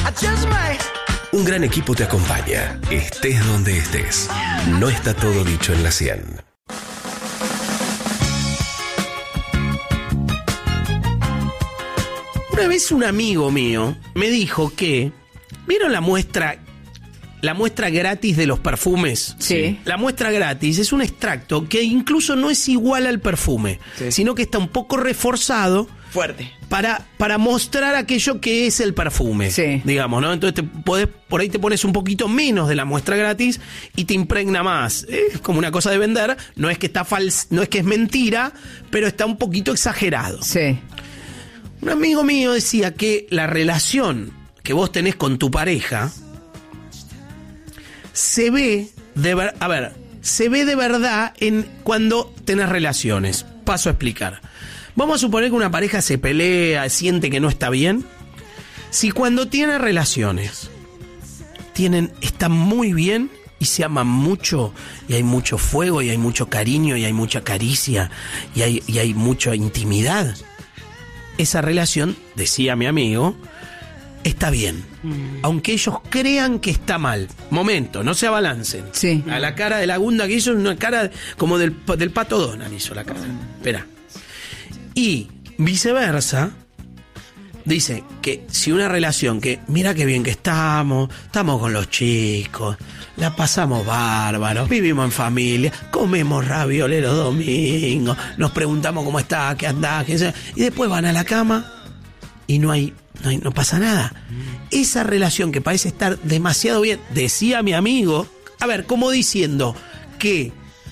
Un gran equipo te acompaña, estés donde estés. No está todo dicho en la 100. Una vez un amigo mío me dijo que... ¿Vieron la muestra gratis de los perfumes? Sí. La muestra gratis es un extracto que incluso no es igual al perfume, sino que está un poco reforzado. Fuerte. Para mostrar aquello que es el perfume, digamos, ¿no? Entonces por ahí te pones un poquito menos de la muestra gratis y te impregna más. Es como una cosa de vender, no es que está no es que es mentira, pero está un poquito exagerado. Sí. Un amigo mío decía que la relación que vos tenés con tu pareja se ve de verdad cuando tenés relaciones. Paso a explicar. Vamos a suponer que una pareja se pelea, siente que no está bien. Si cuando tiene relaciones están muy bien y se aman mucho, y hay mucho fuego, y hay mucho cariño, y hay mucha caricia, y hay mucha intimidad, esa relación, decía mi amigo, está bien. Aunque ellos crean que está mal. Momento, no se abalancen. Sí. A la cara de la Gunda que hizo una cara como del Pato Donald hizo la cara. Espera. Y viceversa, dice que si una relación que mira qué bien que estamos con los chicos, la pasamos bárbaro, vivimos en familia, comemos ravioles los domingos, nos preguntamos cómo está, qué andás, qué sea, y después van a la cama y no pasa nada. Esa relación que parece estar demasiado bien, decía mi amigo, a ver, como diciendo que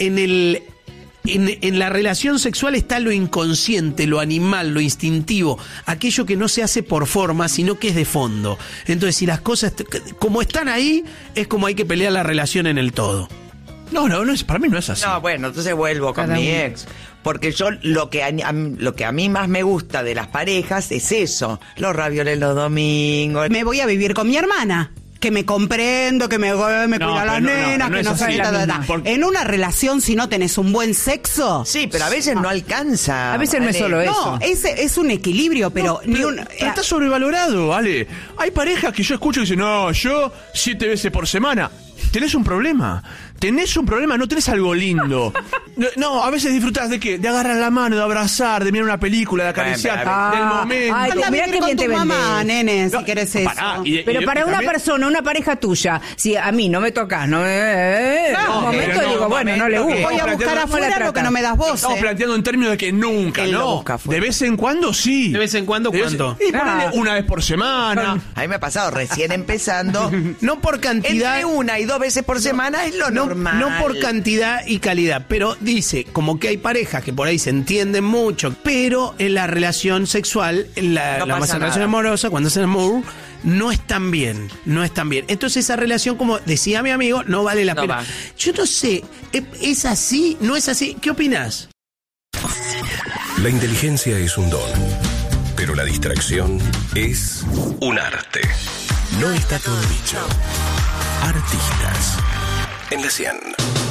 en la relación sexual está lo inconsciente, lo animal, lo instintivo, aquello que no se hace por forma, sino que es de fondo. Entonces, si las cosas como están ahí, es como hay que pelear la relación en el todo. No, para mí no es así. No, bueno, entonces vuelvo con mi ex. Porque yo lo que a mí más me gusta de las parejas es eso. Los ravioles los domingos. Me voy a vivir con mi hermana. Que me comprendo, que me cuida a las nenas, que no sabe nada. En una relación, si no tenés un buen sexo... Sí, pero a veces no alcanza. A veces no es solo eso. No, es un equilibrio, pero... pero está sobrevalorado, Ale. Hay parejas que yo escucho y dicen, no, yo 7 veces por semana. Tenés un problema, no tenés algo lindo. No, a veces disfrutás de qué, de agarrar la mano, de abrazar, de mirar una película, de acariciar, del momento. Ay, mira qué bien te mamá, nene, si querés eso. Pero para una persona, una pareja tuya, si a mí no me tocas, un momento digo, bueno, no le gusta. Voy a buscar afuera lo que no me das vos. Estamos planteando en términos de que nunca, ¿no? De vez en cuando sí. ¿De vez en cuando cuánto? Y ponele una vez por semana. A mí me ha pasado recién empezando. No por cantidad. Entre 1 y 2 veces por semana es lo normal. No por cantidad y calidad, pero dice como que hay parejas que por ahí se entienden mucho, pero en la relación sexual, en la relación amorosa, cuando hacen amor, no están bien. Entonces esa relación, como decía mi amigo, no vale la pena. Yo no sé, ¿es así? ¿No es así? ¿Qué opinás? La inteligencia es un don, pero la distracción es un arte. No está todo dicho. Artistas en la 100.